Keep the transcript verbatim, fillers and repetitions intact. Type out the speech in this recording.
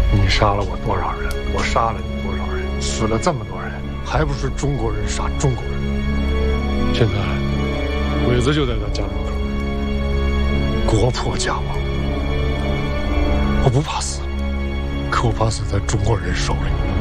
你杀了我多少人？我杀了你多少人？死了这么多人，还不是中国人杀中国人？现在鬼子就在咱家门口，国破家亡。我不怕死，可我怕死在中国人手里。